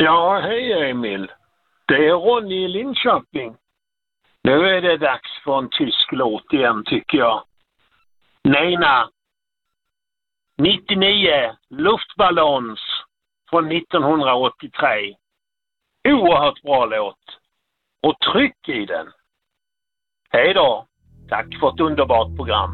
Ja, hej Emil. Det är Ronny i Linköping. Nu är det dags för en tysk låt igen tycker jag. Nena. 99 Luftballons från 1983. Oerhört bra låt. Och tryck i den. Hej då. Tack för ett underbart program.